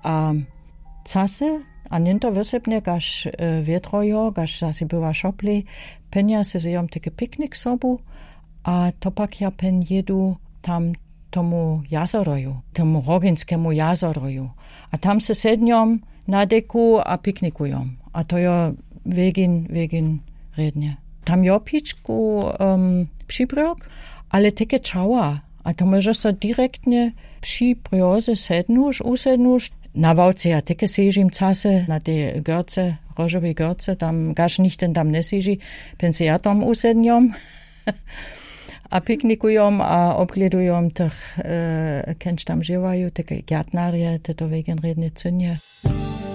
A czasy, a nie to wysepnie, gaż wietrojo, gaż zasi była szopli, penia se zjom taki piknik sobu, a to pak ja pen jedu tam tomu jazoroju, tomu roginskiemu jazoroju. A tam se sedniom na deku a piknikujom. A to jo wegin rednie. Tam jo pičku přibrok, ale teke čała. A to możesz so direktnie przy brioze usednuš. Na wałce ja teke sežim case na te görce, rožovi görce, tam gaš nichten tam ne seži, pen se ja tam usedniom. A piknikujom, a obgledujom tych, kenš tam živaju, teke gärtnarje, te to wegen redne cynje.